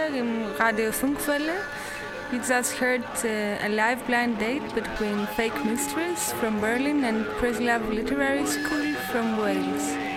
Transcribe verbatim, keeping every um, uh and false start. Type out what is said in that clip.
hier im Radio Funkwelle. You just heard uh, a live blind date between Fake Mysteries from Berlin and Preslav Literary School from Wales.